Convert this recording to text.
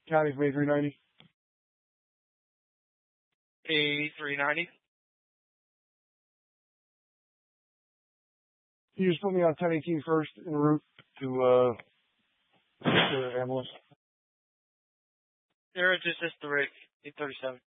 County's May 390. A390. You just put me on 1018 first en route to ambulance. There is just the rig, 837.